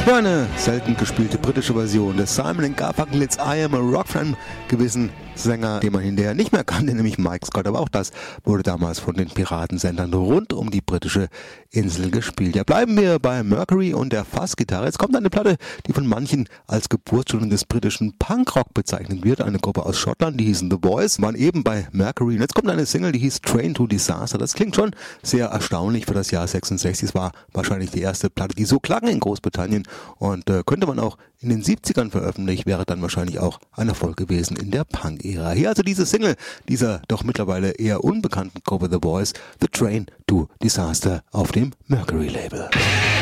Für eine selten gespielte britische Version des Simon & Garfunkel-Lieds I Am a Rock von einem gewissen Sänger, den man hinterher nicht mehr kannte, nämlich Mike Scott. Aber auch das wurde damals von den Piratensendern rund um die britische Insel gespielt. Ja, bleiben wir bei Mercury und der Fassgitarre. Jetzt kommt eine Platte, die von manchen als Geburtsstunde des britischen Punkrock bezeichnet wird. Eine Gruppe aus Schottland, die hießen The Boys, waren eben bei Mercury. Und jetzt kommt eine Single, die hieß Train to Disaster. Das klingt schon sehr erstaunlich für das Jahr 66. Es war wahrscheinlich die erste Platte, die so klang in Großbritannien. Und könnte man auch in den 70ern veröffentlicht, wäre dann wahrscheinlich auch ein Erfolg gewesen in der Punk-Ära. Hier also diese Single dieser doch mittlerweile eher unbekannten Gruppe The Boys, The Train to Disaster auf dem Mercury-Label.